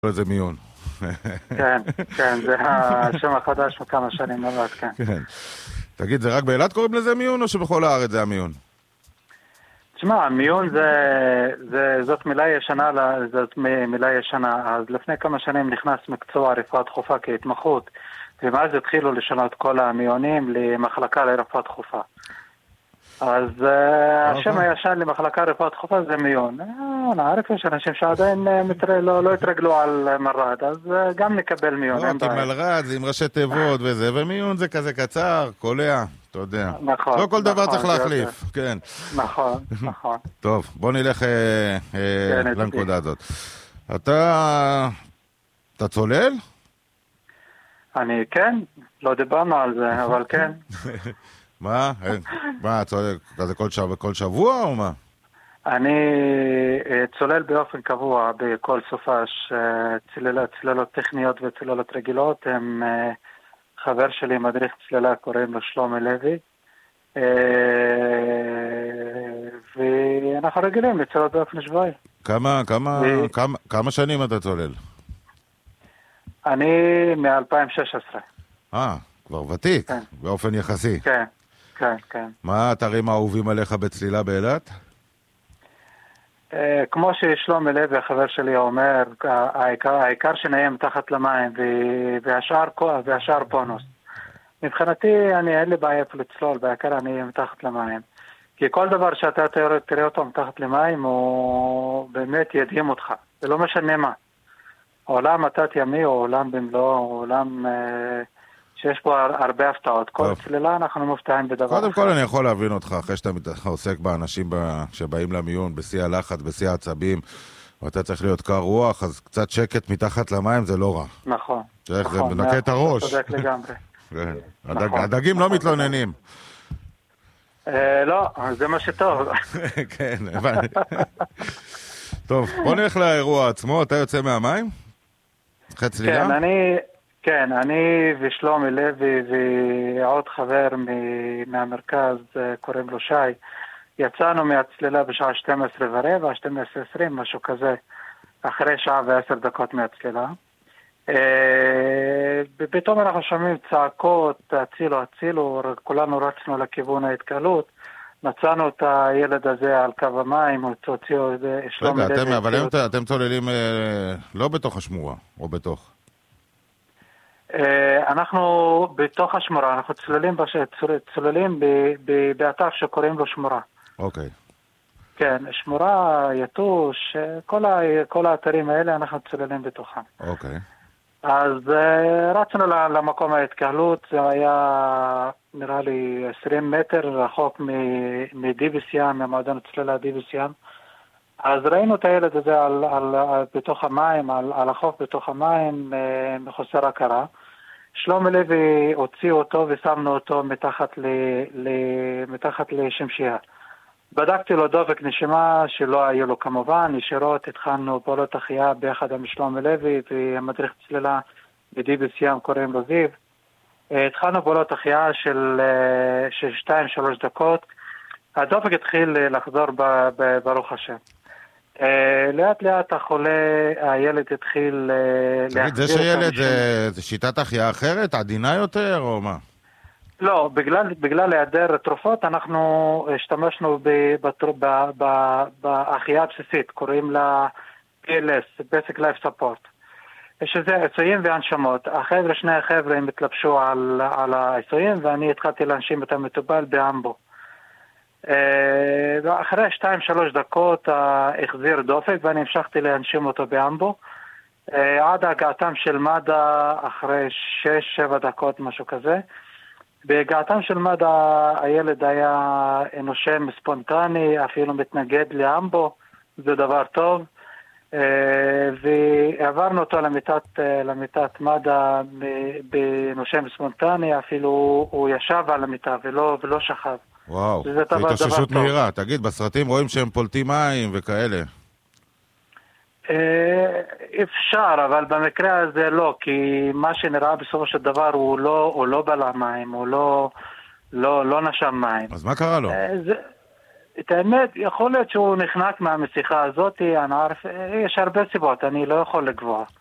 איזה מיון. כן, כן, זה השם החדש מכמה שנים נולד, כן. כן. תגיד, זה רק באילת קוראים לזה מיון, או שבכל הארץ זה המיון? תשמע, מיון זאת מילה ישנה, זאת מילה ישנה. אז לפני כמה שנים נכנס מקצוע רפואה דחופה כהתמחות, ומאז התחילו לשנות כל המיונים למחלקה לרפואה דחופה. אז השם הישן למחלקה רפואה דחופה זה מיון. נערף, יש אנשים שעדיין לא התרגלו על מלר"ד, אז גם נקבל מיון. לא, כי מלר"ד זה עם ראשי תיבות וזה, ומיון זה כזה קצר, קולע, אתה יודע. נכון. לא כל דבר צריך להחליף, כן. נכון, נכון. טוב, בוא נלך לנקודה הזאת. אתה צולל? אני כן, לא דיברנו על זה, אבל כן. מה? צולל כזה כל שבוע או מה? אני צולל באופן קבוע בכל סופש, צללות טכניות וצללות רגילות. הם חבר שלי, מדריך צללה, קוראים לו שלומי לוי, ואנחנו רגילים לצללות באופן שבועי. כמה שנים אתה צולל? אני מ-2016. כבר ותיק, כן. באופן יחסי. כן, כן, כן. מה האתרים האהובים עליך בצלילה באילת? כמו ששלומי לוי, החבר שלי, אומר, העיקר שנהיה מתחת למים, והשאר בונוס. מבחינתי, אין לי בעיה לצלול, בעיקר אני אהיה מתחת למים. כי כל דבר שאתה תראה אותו מתחת למים, הוא באמת ידהים אותך. זה לא משנה מה. עולם התת ימי הוא עולם במלואו, עולם שיש פה הרבה הפתעות. כל צלילה אנחנו מופתעים בדבר אחר. קודם כל אני יכול להבין אותך, אחרי שאתה עוסק באנשים שבאים למיון, בשיא הלחץ, בשיא העצבים, ואתה צריך להיות קר רוח, אז קצת שקט מתחת למים זה לא רע. נכון. זה מנקה את הראש. צודק לגמרי. הדגים לא מתלוננים. לא, זה מה שטוב. כן, הבנתי. טוב, בוא נלך לאירוע עצמו. אתה יוצא מהמים? אחרי צלילה? כן, אני ושלומי לוי ועוד חבר מהמרכז, קוראים לו שי, יצאנו מהצלילה בשעה 12:15, 12:20, משהו כזה, אחרי שעה ו10 דקות מהצלילה. פתאום אנחנו שומעים צעקות, הצילו, כולנו רצנו לכיוון ההתקהלות, מצאנו את הילד הזה על קו המים, הוציאו שלומי לוי. רגע, אבל אתם צוללים לא בתוך השמורה, או בתוך? אנחנו בתוך השמורה, אנחנו צוללים באתר שקוראים לו שמורה. אוקיי. כן, שמורה, יתוש, כל האתרים האלה אנחנו צוללים בתוכם. אוקיי. אז רצנו למקום ההתקהלות, זה היה נראה לי 20 מטר רחוק מדיביס ים, ממועדון הצלילה דיביס ים. אז ראינו את הילד הזה בתוך המים, על החוף בתוך המים, מחוסר הכרה. שלומי לוי הוציא אותו ושמנו אותו מתחת לשמשייה. בדקתי לו דופק נשימה שלא היו לו כמובן, ישירות התחלנו פעולות החייאה ביחד עם שלומי לוי והמדריך צלילה בדיביס ים, קוראים לו זיו. התחלנו פעולות החייאה של 2-3 דקות. הדופק התחיל לחזור ברוך השם. לאט לאט הילד התחיל תגיד, זה שילד זה שיטת החייאה אחרת, עדינה יותר או מה? לא, בגלל היעדר תרופות אנחנו השתמשנו בהחייאה הבסיסית, קוראים לה PLS, Basic Life Support. שזה עיסויים והנשמות. שני החבר'ה הם התלבשו על העיסויים, ואני התחלתי להנשים את המטופל באמבו. אחרי 2-3 דקות החזיר דופק, ואני המשכתי להנשים אותו באמבו. עד הגעתם של מד"א אחרי 6-7 דקות, משהו כזה. בהגעתם של מד"א הילד היה נושם ספונטני, אפילו מתנגד לאמבו, זה דבר טוב. ועברנו אותו למיטת מד"א בנושם ספונטני, אפילו הוא ישב על המיטה ולא שכב. וואו, זה התאוששות מהירה. תגיד, בסרטים רואים שהם פולטים מים וכאלה. אפשר, אבל במקרה הזה לא, כי מה שנראה בסופו של דבר הוא לא בלע מים, הוא לא נשם מים. אז מה קרה לו? את האמת, יכול להיות שהוא נחנק מהמשיכה הזאת, יש הרבה סיבות, אני לא יכול לקבוע.